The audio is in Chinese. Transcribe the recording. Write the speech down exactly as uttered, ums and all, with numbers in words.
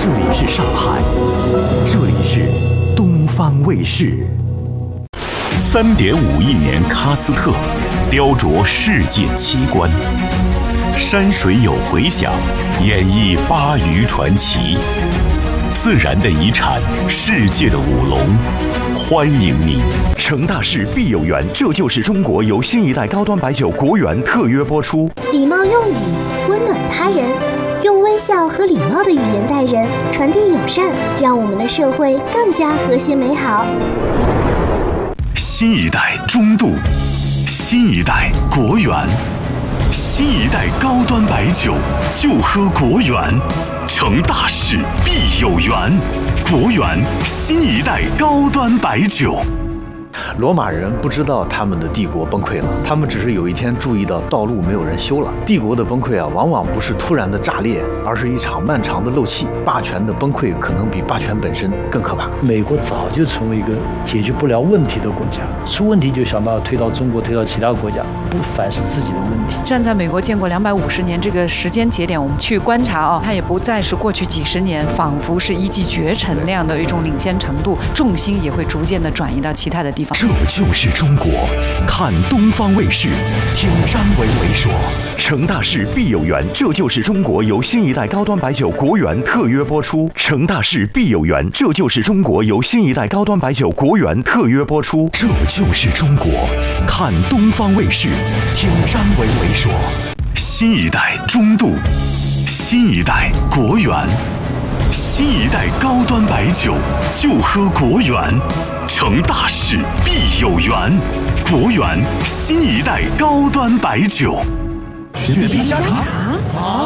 这里是上海，这里是东方卫视。三点五亿年喀斯特，雕琢世界奇观。山水有回响，演绎巴渝传奇。自然的遗产，世界的舞龙，欢迎你！成大事必有缘，这就是中国由新一代高端白酒国源特约播出。 礼貌用语，温暖他人，用微笑和礼貌的语言待人，传递友善，让我们的社会更加和谐美好。 新一代中度，新一代国源，新一代高端白酒就喝国源。成大事必有缘，国源新一代高端白酒。 罗马人不知道他们的帝国崩溃了，他们只是有一天注意到道路没有人修了。帝国的崩溃啊，往往不是突然的炸裂，而是一场漫长的漏气。霸权的崩溃可能比霸权本身更可怕。 美国早就成为一个解决不了问题的国家，出问题就想办法推到中国，推到其他国家，不反思自己的问题。 站在美国建国两百五十年这个时间节点，我们去观察啊、哦，它也不再是过去几十年仿佛是一骑绝尘那样的一种领先程度，重心也会逐渐的转移到其他的地方。 这就是中国，看东方卫视，听张维维说，成大事必有缘，这就是中国由新一代高端白酒国源特约播出。成大事必有缘，这就是中国由新一代高端白酒国源特约播出。这就是中国，看东方卫视，听张维维说，新一代中度，新一代国源，新一代高端白酒就喝国源。成大事必有缘，国源新一代高端白酒。 雪碧香肠啊！